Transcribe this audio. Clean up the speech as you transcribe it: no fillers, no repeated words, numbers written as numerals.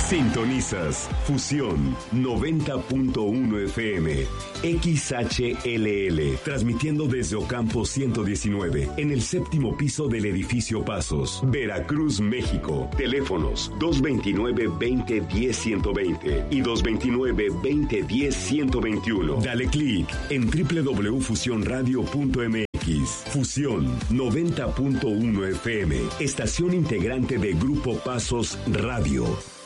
Sintonizas Fusión 90.1 FM XHLL, transmitiendo desde Ocampo 119, en el séptimo piso del edificio Pasos, Veracruz, México. Teléfonos 229-2010-120 y 229-2010-121. Dale clic en www.fusionradio.mx. Fusión 90.1 FM, estación integrante de Grupo Pasos Radio.